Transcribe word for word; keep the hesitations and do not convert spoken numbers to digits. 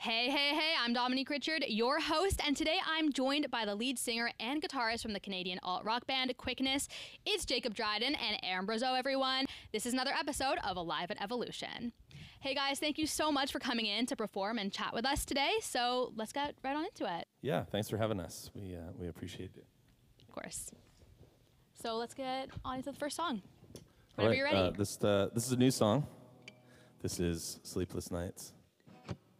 Hey, hey, hey, I'm Dominique Richard, your host, and today I'm joined by the lead singer and guitarist from the Canadian alt-rock band Quickness. It's Jacob Dryden and Aaron Brazeau, everyone. This is another episode of Alive at Evolution. Hey guys, thank you so much for coming in to perform and chat with us today, so let's get right on into it. Yeah, thanks for having us. We, uh, we appreciate it. Of course. So let's get on into the first song. All Whenever right, you're ready. uh, this, uh, this is a new song. This is Sleepless Nights.